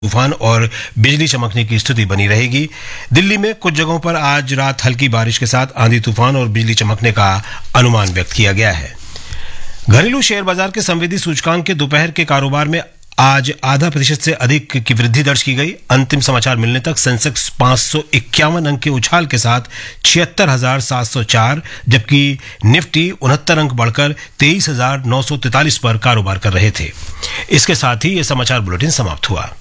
तूफान और बिजली चमकने की स्थिति बनी रहेगी। दिल्ली में कुछ जगहों पर आज रात हल्की बारिश के साथ आंधी तूफान और बिजली चमकने का अनुमान व्यक्त किया गया है। घरेलू शेयर बाजार के संवेदी सूचकांक के दोपहर के कारोबार में आज 0.5% से अधिक की वृद्धि दर्ज की गई। अंतिम समाचार मिलने तक सेंसेक्स 551 अंक के उछाल के साथ 76,704, जबकि निफ्टी 69 अंक बढ़कर 23,943 पर कारोबार कर रहे थे। इसके साथ ही यह समाचार बुलेटिन समाप्त हुआ।